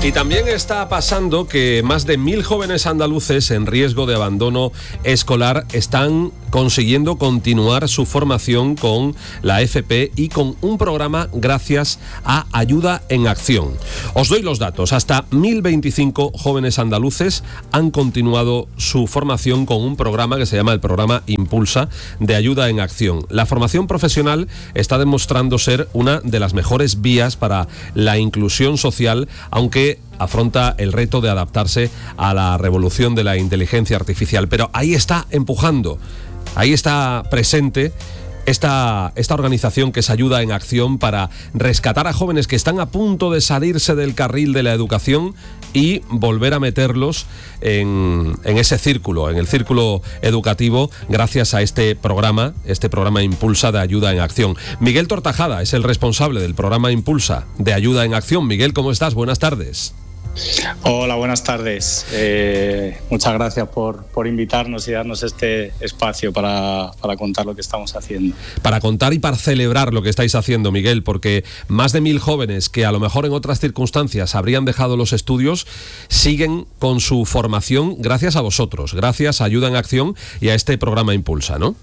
Y también está pasando que más de 1.000 jóvenes andaluces en riesgo de abandono escolar están consiguiendo continuar su formación con la FP y con un programa gracias a Ayuda en Acción. Os doy los datos. Hasta 1.025 jóvenes andaluces han continuado su formación con un programa que se llama el programa Impulsa de Ayuda en Acción. La formación profesional está demostrando ser una de las mejores vías para la inclusión social, aunque afronta el reto de adaptarse a la revolución de la inteligencia artificial. Pero ahí está empujando, ahí está presente esta organización que es Ayuda en Acción para rescatar a jóvenes que están a punto de salirse del carril de la educación y volver a meterlos en ese círculo, en el círculo educativo, gracias a este programa Impulsa de Ayuda en Acción. Miguel Tortajada es el responsable del programa Impulsa de Ayuda en Acción. Miguel, ¿cómo estás? Buenas tardes. Hola, buenas tardes. Muchas gracias por invitarnos y darnos este espacio para contar lo que estamos haciendo. Para contar y para celebrar lo que estáis haciendo, Miguel, porque más de 1.000 jóvenes que a lo mejor en otras circunstancias habrían dejado los estudios, siguen con su formación gracias a vosotros, gracias a Ayuda en Acción y a este programa Impulsa, ¿no?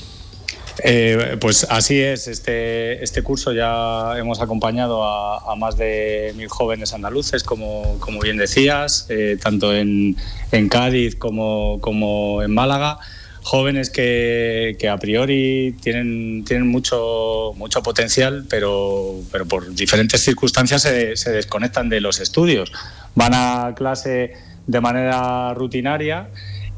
Pues así es, este curso ya hemos acompañado a más de 1.000 jóvenes andaluces, como bien decías, tanto en Cádiz como en Málaga, jóvenes que a priori tienen mucho potencial, pero por diferentes circunstancias se desconectan de los estudios, van a clase de manera rutinaria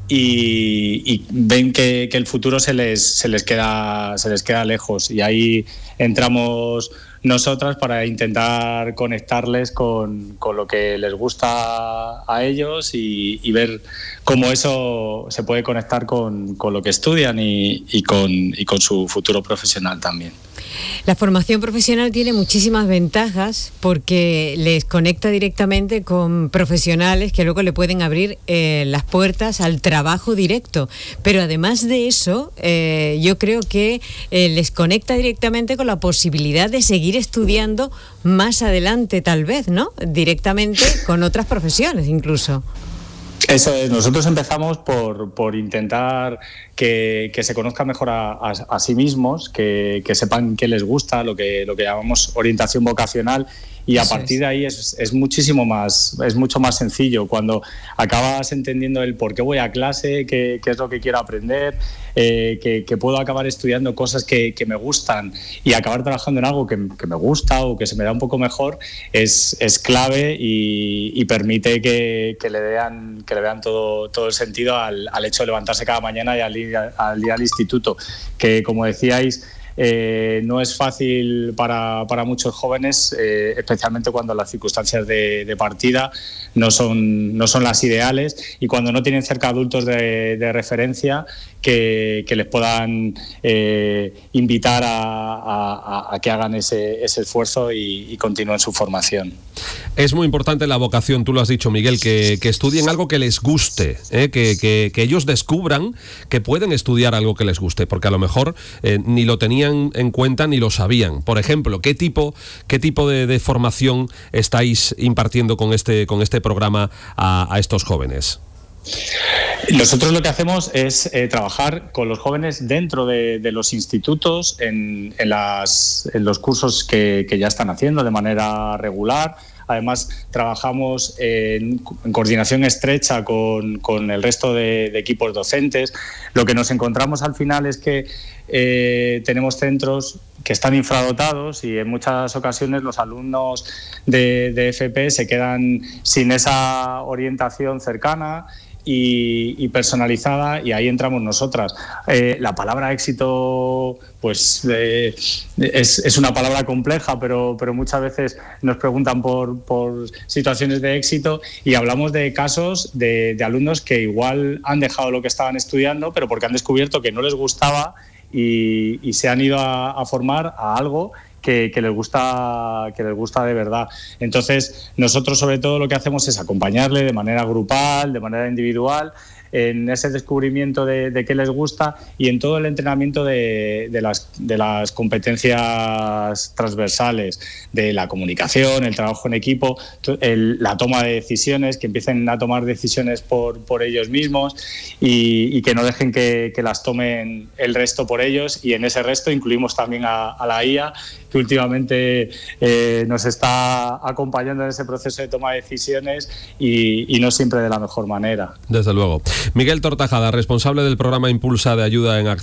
y ven que el futuro se les queda lejos, y ahí entramos nosotras para intentar conectarles con lo que les gusta a ellos y ver cómo eso se puede conectar con lo que estudian y con su futuro profesional también. La formación profesional tiene muchísimas ventajas porque les conecta directamente con profesionales que luego le pueden abrir las puertas al trabajo directo. Pero además de eso, yo creo que les conecta directamente con la posibilidad de seguir estudiando más adelante, tal vez, ¿no? Directamente con otras profesiones incluso. Eso es, nosotros empezamos por intentar que se conozcan mejor a sí mismos, que sepan qué les gusta, lo que llamamos orientación vocacional, y a partir de ahí es mucho más sencillo. Cuando acabas entendiendo el por qué voy a clase, qué es lo que quiero aprender, que puedo acabar estudiando cosas que me gustan y acabar trabajando en algo que me gusta o que se me da un poco mejor, es clave y permite que le vean todo el sentido al hecho de levantarse cada mañana y al ir al instituto, que, como decíais, no es fácil para muchos jóvenes, especialmente cuando las circunstancias de partida no son las ideales, y cuando no tienen cerca adultos de referencia que les puedan invitar a que hagan ese esfuerzo y continúen su formación. Es muy importante la vocación, tú lo has dicho, Miguel, que estudien algo que les guste, que ellos descubran que pueden estudiar algo que les guste, porque a lo mejor ni lo tenían en cuenta ni lo sabían. Por ejemplo, ¿qué tipo de formación estáis impartiendo con este programa a estos jóvenes? Nosotros lo que hacemos es trabajar con los jóvenes dentro de los institutos, en los cursos que ya están haciendo de manera regular. Además, trabajamos en coordinación estrecha con el resto de equipos docentes. Lo que nos encontramos al final es que tenemos centros que están infradotados, y en muchas ocasiones los alumnos de FP se quedan sin esa orientación cercana y personalizada, y ahí entramos nosotras. La palabra éxito pues es una palabra compleja, pero muchas veces nos preguntan por situaciones de éxito, y hablamos de casos de alumnos que igual han dejado lo que estaban estudiando, pero porque han descubierto que no les gustaba y se han ido a formar a algo que les gusta de verdad. Entonces, nosotros sobre todo lo que hacemos es acompañarle de manera grupal, de manera individual, en ese descubrimiento de qué les gusta y en todo el entrenamiento de las competencias transversales, de la comunicación, el trabajo en equipo, la toma de decisiones, que empiecen a tomar decisiones por ellos mismos y que no dejen que las tomen el resto por ellos, y en ese resto incluimos también a la IA, que últimamente nos está acompañando en ese proceso de toma de decisiones y no siempre de la mejor manera. Desde luego. Miguel Tortajada, responsable del programa Impulsa de Ayuda en Acción